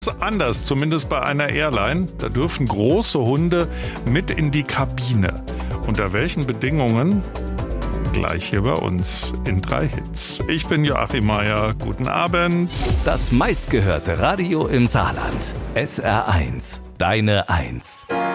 Anders, zumindest bei einer Airline. Da dürfen große Hunde mit in die Kabine. Unter welchen Bedingungen? Gleich hier bei uns in 3 Hits. Ich bin Joachim Meier. Guten Abend. Das meistgehörte Radio im Saarland. SR1. Deine 1.